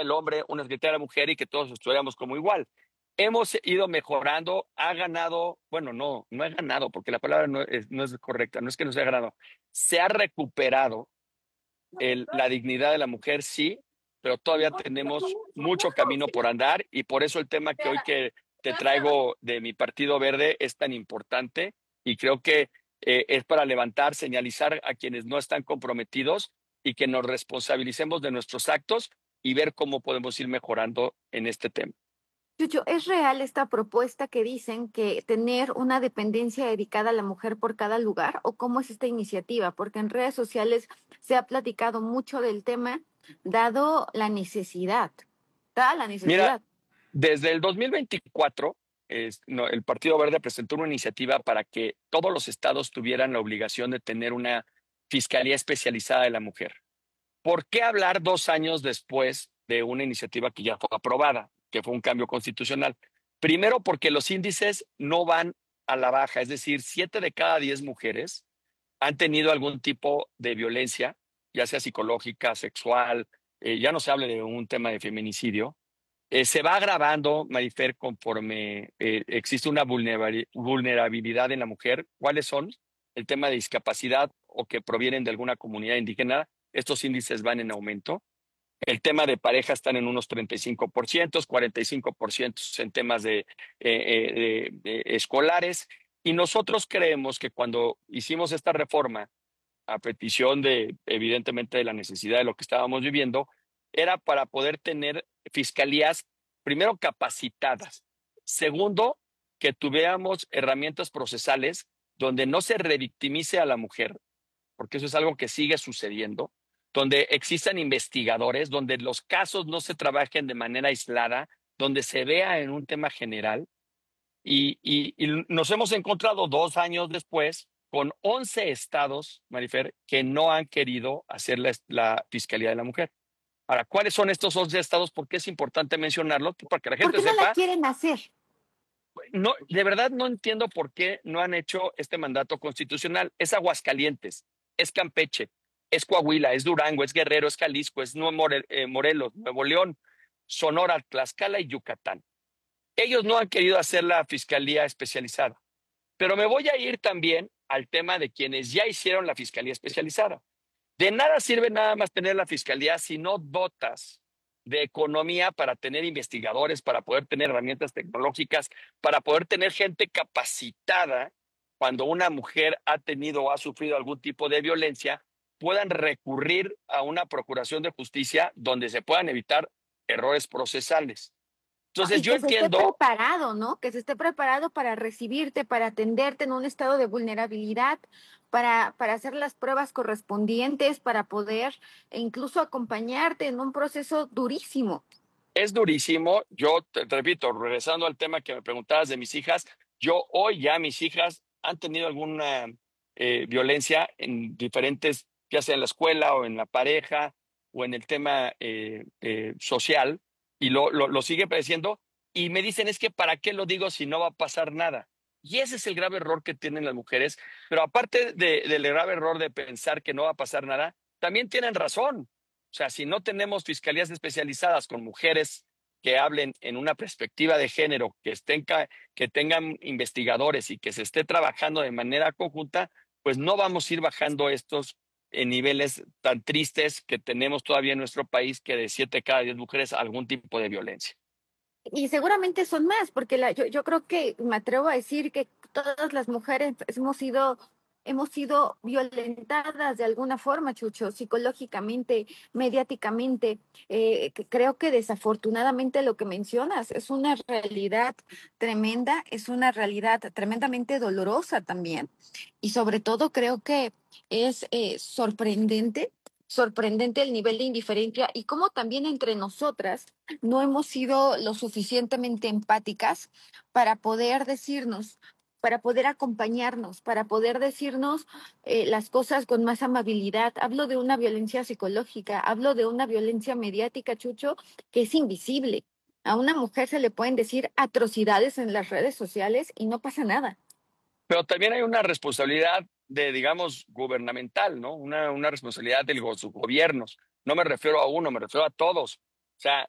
del hombre, una secretaria de la mujer y que todos estuviéramos como igual. Hemos ido mejorando, ha ganado, bueno, no ha ganado, porque la palabra no es correcta, no es que no se ha ganado, se ha recuperado la dignidad de la mujer, sí, pero todavía tenemos mucho camino por andar y por eso el tema que hoy que te traigo de mi Partido Verde es tan importante y creo que es para levantar, señalizar a quienes no están comprometidos y que nos responsabilicemos de nuestros actos y ver cómo podemos ir mejorando en este tema. Chucho, ¿es real esta propuesta que dicen que tener una dependencia dedicada a la mujer por cada lugar? ¿O cómo es esta iniciativa? Porque en redes sociales se ha platicado mucho del tema, dado la necesidad. Dada la Mira, necesidad. desde el 2024, el Partido Verde presentó una iniciativa para que todos los estados tuvieran la obligación de tener una fiscalía especializada de la mujer. ¿Por qué hablar 2 años después de una iniciativa que ya fue aprobada, que fue un cambio constitucional? Primero, porque los índices no van a la baja, es decir, 7 de cada 10 mujeres han tenido algún tipo de violencia, ya sea psicológica, sexual, ya no se hable de un tema de feminicidio. Se va agravando, Marifer, conforme existe una vulnerabilidad en la mujer. ¿Cuáles son? El tema de discapacidad o que provienen de alguna comunidad indígena. Estos índices van en aumento. El tema de pareja están en unos 35%, 45% en temas de escolares. Y nosotros creemos que cuando hicimos esta reforma, a petición de, evidentemente, de la necesidad de lo que estábamos viviendo, era para poder tener fiscalías, primero, capacitadas. Segundo, que tuviéramos herramientas procesales donde no se revictimice a la mujer, porque eso es algo que sigue sucediendo, donde existan investigadores, donde los casos no se trabajen de manera aislada, donde se vea en un tema general y nos hemos encontrado 2 años después con 11 estados, Marifer, que no han querido hacer la Fiscalía de la Mujer. Ahora, ¿cuáles son estos 11 estados? Porque es importante mencionarlo, para que la ¿Por gente qué no la sepa. quieren hacer? No, de verdad no entiendo por qué no han hecho este mandato constitucional. Es Aguascalientes, es Campeche, es Coahuila, es Durango, es Guerrero, es Jalisco, es Morelos, Nuevo León, Sonora, Tlaxcala y Yucatán. Ellos no han querido hacer la fiscalía especializada. Pero me voy a ir también al tema de quienes ya hicieron la fiscalía especializada. De nada sirve nada más tener la fiscalía si no dotas de economía para tener investigadores, para poder tener herramientas tecnológicas, para poder tener gente capacitada cuando una mujer ha tenido o ha sufrido algún tipo de violencia, puedan recurrir a una procuración de justicia donde se puedan evitar errores procesales. No, Entonces y yo que se esté entiendo. preparado, ¿no? Que se esté preparado para recibirte, para atenderte en un estado de vulnerabilidad, para hacer las pruebas correspondientes, para poder incluso acompañarte en un proceso durísimo. Es durísimo. Yo te repito, regresando al tema que me preguntabas de mis hijas, yo hoy ya mis hijas han tenido alguna violencia en diferentes, ya sea en la escuela o en la pareja o en el tema social, y lo sigue padeciendo. Y me dicen, es que ¿para qué lo digo si no va a pasar nada? Y ese es el grave error que tienen las mujeres. Pero aparte del grave error de pensar que no va a pasar nada, también tienen razón. O sea, si no tenemos fiscalías especializadas con mujeres que hablen en una perspectiva de género, que tengan investigadores y que se esté trabajando de manera conjunta, pues no vamos a ir bajando estos niveles tan tristes que tenemos todavía en nuestro país, que de 7 de cada 10 mujeres algún tipo de violencia. Y seguramente son más, porque yo creo que me atrevo a decir que todas las mujeres hemos sido violentadas de alguna forma, Chucho, psicológicamente, mediáticamente. Creo que desafortunadamente lo que mencionas es una realidad tremenda, es una realidad tremendamente dolorosa también. Y sobre todo creo que es sorprendente el nivel de indiferencia y cómo también entre nosotras no hemos sido lo suficientemente empáticas para poder decirnos, para poder acompañarnos, para poder decirnos las cosas con más amabilidad. Hablo de una violencia psicológica, hablo de una violencia mediática, Chucho, que es invisible. A una mujer se le pueden decir atrocidades en las redes sociales y no pasa nada. Pero también hay una responsabilidad de, digamos, gubernamental, ¿no? Una responsabilidad de los gobiernos. No me refiero a uno, me refiero a todos. O sea,